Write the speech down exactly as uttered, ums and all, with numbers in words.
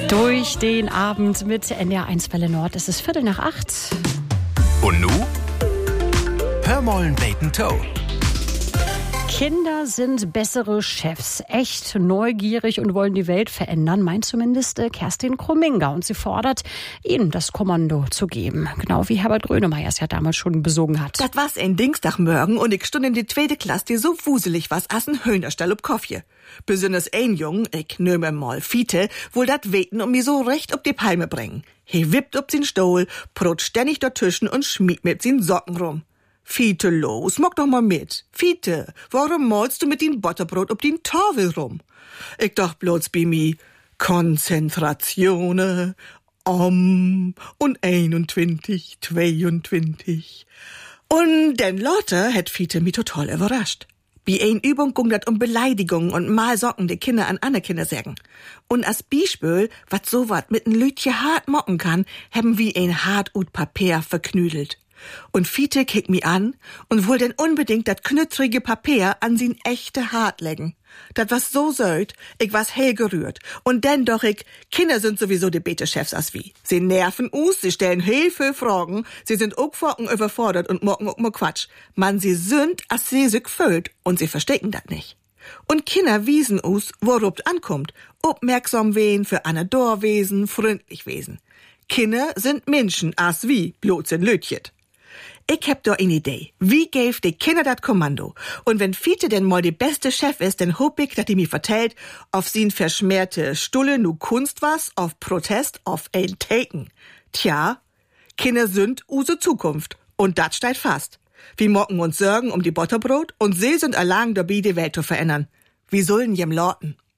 Durch den Abend mit N D R eins Welle Nord. Es ist Viertel nach acht. Und nu? Hör mollen beten Toe. Kinder sind bessere Chefs, echt neugierig und wollen die Welt verändern, meint zumindest äh, Kerstin Krumminga. Und sie fordert, ihnen das Kommando zu geben. Genau wie Herbert Grönemeyer es ja damals schon besungen hat. Das war's ein Dienstagmorgen und ich stund in die zweite Klasse, die so wuselig was as ein Höhnerstall ob Koffje. Besonders ein Jung, ich nehme mal Fiete, wohl dat weten und mir so recht ob die Palme bringen. He wippt ob sin Stuhl, prot ständig dort Tischen und schmiegt mit sin Socken rum. Fiete, los, mock doch mal mit. Fiete, warum malst du mit din Butterbrot ob din Tafel rum? Ich dacht bloß bei mi, Konzentratione, om, und einundzwanzig, zweiundzwanzig. Und denn Lotte hat Fiete mi total überrascht. Bei ein Übung ging dat um Beleidigungen und mal Socken die Kinder an andere Kinder sagen. Und als Beispiel, wat so wat mit n Lütje hart mocken kann, haben wie ein hart ut Papier verknüdelt. Und Fiete kickt mi an und wohl denn unbedingt dat knüttrige Papier an sin echte Hart legen. Dat was so söld, ich was hell gerührt. Und denn doch ich, Kinder sind sowieso die Bete-Chefs as wie. Sie nerven us, sie stellen heel viel Fragen, sie sind auch focken überfordert und mocken auch mal Quatsch. Man, sie sind, as sie sich füllt und sie verstecken dat nicht. Und Kinder wiesen us, worupt ankommt. Aufmerksam wehen, für Anne Dorwesen, freundlich wesen. Kinder sind Menschen, as wie, bloß in Lötjet. Ich hab da eine Idee. Wie gäf die Kinder dat Kommando? Und wenn Fiete denn mal die beste Chef ist, dann hopp ich, dass die mir vertellt, auf sin verschmähte Stulle nu Kunst was, auf Protest, auf ein Taken. Tja, Kinder sind use Zukunft. Und dat steht fast. Wir mocken uns Sorgen um die Butterbrot und sie sind allein dabei, die Welt zu verändern. Wie sollen jem lorten?